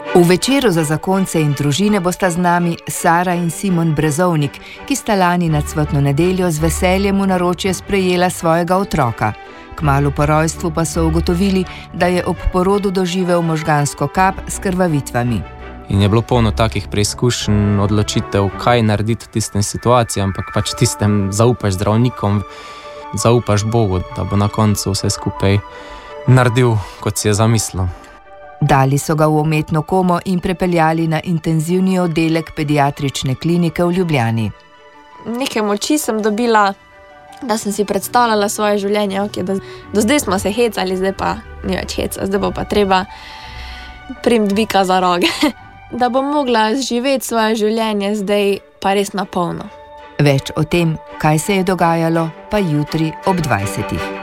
V večeru za zakonce in družine bosta z nami Sara in Simon Brezovnik, ki sta lani na cvetno nedeljo z veseljem v naročje sprejela svojega otroka. Kmalu po rojstvu pa so ugotovili, da je ob porodu doživel možgansko kap s krvavitvami. In je bilo polno takih preizkušenj, odločitev, kaj narediti v tistem situaciji, ampak pač tistem zaupaš zdravnikom, zaupaš Bogu, da bo na koncu vse skupaj naredil, kot si je zamislil. Dali so ga v umetno komo in prepeljali na intenzivni oddelek pediatrične klinike v Ljubljani. Neke moči sem dobila, da sem si predstavljala svoje življenje. Okay, do zdaj smo se hecali, zdaj pa ni več heca, zdaj bo pa treba primt bika za roge. Da bom mogla živeti svoje življenje zdaj pa res na polno. Več o tem, kaj se je dogajalo, pa jutri ob 20.